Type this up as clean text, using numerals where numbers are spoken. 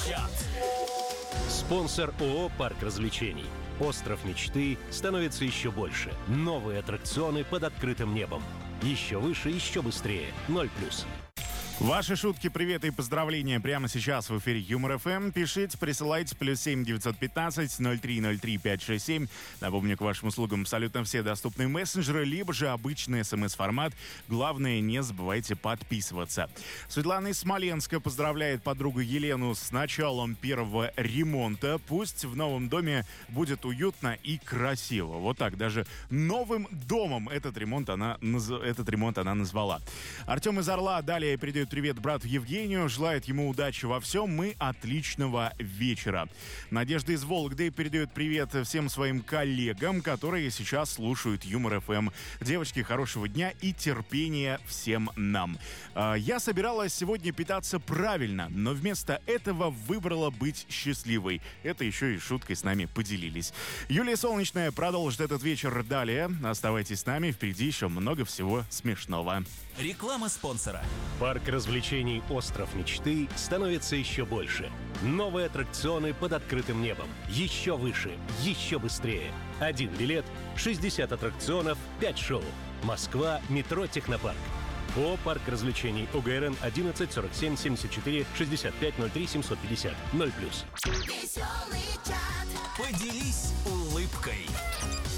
чат. Спонсор ООО «Парк развлечений». Остров мечты становится еще больше. Новые аттракционы под открытым небом. Еще выше, еще быстрее. 0+. Ваши шутки, приветы и поздравления прямо сейчас в эфире Юмор ФМ. Пишите, присылайте, +7 915 0303 567. Напомню, к вашим услугам абсолютно все доступные мессенджеры, либо же обычный смс-формат. Главное, не забывайте подписываться. Светлана из Смоленска поздравляет подругу Елену с началом первого ремонта. Пусть в новом доме будет уютно и красиво. Вот так, даже новым домом этот ремонт она назвала. Артем из Орла далее передает привет брату Евгению, желает ему удачи во всем и отличного вечера. Надежда из Вологды передает привет всем своим коллегам, которые сейчас слушают Юмор ФМ. Девочки, хорошего дня и терпения всем нам. Я собиралась сегодня питаться правильно, но вместо этого выбрала быть счастливой. Это еще и шуткой с нами поделились. Юлия Солнечная продолжит этот вечер далее. Оставайтесь с нами, впереди еще много всего смешного. Реклама спонсора. Парк развлечений «Остров мечты» становится еще больше. Новые аттракционы под открытым небом. Еще выше, еще быстрее. 1 билет, 60 аттракционов, 5 шоу. Москва, метро «Технопарк». ООО «Парк развлечений». ОГРН 11 47 74 65 03 750. 0+. Поделись улыбкой.